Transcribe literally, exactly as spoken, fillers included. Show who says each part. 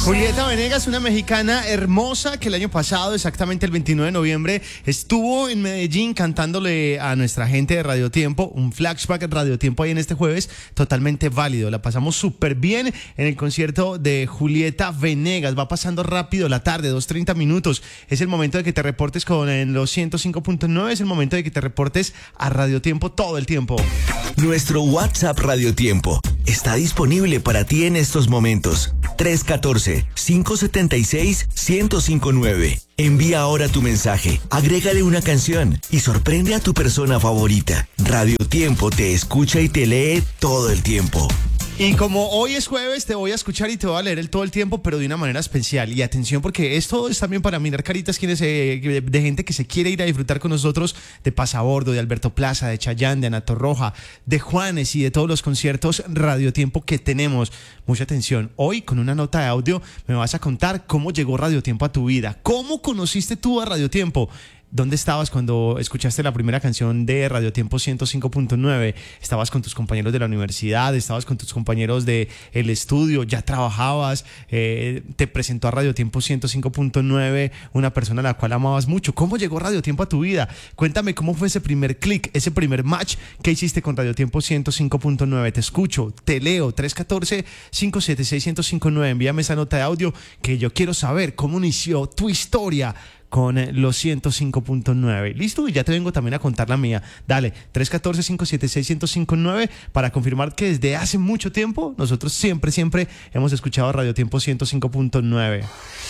Speaker 1: Julieta Venegas, una mexicana hermosa que el año pasado, exactamente el veintinueve de noviembre, estuvo en Medellín cantándole a nuestra gente de Radio Tiempo, un flashback de Radio Tiempo ahí en este jueves, totalmente válido. La pasamos súper bien en el concierto de Julieta Venegas. Va pasando rápido la tarde, dos treinta minutos. Es el momento de que te reportes con en los ciento cinco punto nueve, es el momento de que te reportes a Radio Tiempo todo el tiempo.
Speaker 2: Nuestro WhatsApp Radio Tiempo está disponible para ti en estos momentos. tres uno cuatro, cinco siete seis, uno cero cinco nueve. Envía ahora tu mensaje, agrégale una canción y sorprende a tu persona favorita. Radio Tiempo te escucha y te lee todo el tiempo.
Speaker 1: Y como hoy es jueves, te voy a escuchar y te voy a leer el todo el tiempo, pero de una manera especial. Y atención, porque esto es también para mirar caritas quienes, eh, de gente que se quiere ir a disfrutar con nosotros de Pasabordo, de Alberto Plaza, de Chayanne, de Ana Torroja, de Juanes y de todos los conciertos Radio Tiempo que tenemos. Mucha atención. Hoy, con una nota de audio, me vas a contar cómo llegó Radio Tiempo a tu vida. ¿Cómo conociste tú a Radio Tiempo? ¿Dónde estabas cuando escuchaste la primera canción de Radio Tiempo ciento cinco punto nueve? ¿Estabas con tus compañeros de la universidad? ¿Estabas con tus compañeros del estudio? ¿Ya trabajabas? Eh, ¿Te presentó a Radio Tiempo ciento cinco punto nueve una persona a la cual amabas mucho? ¿Cómo llegó Radio Tiempo a tu vida? Cuéntame cómo fue ese primer clic, ese primer match que hiciste con Radio Tiempo ciento cinco punto nueve. Te escucho, te leo, tres uno cuatro, cinco siete seis, uno cero cinco nueve. Envíame esa nota de audio que yo quiero saber cómo inició tu historia con los ciento cinco punto nueve. ¿Listo? Y ya te vengo también a contar la mía. Dale, tres uno cuatro, cinco siete seis, uno cero cinco nueve para confirmar que desde hace mucho tiempo nosotros siempre, siempre hemos escuchado Radio Tiempo ciento cinco punto nueve.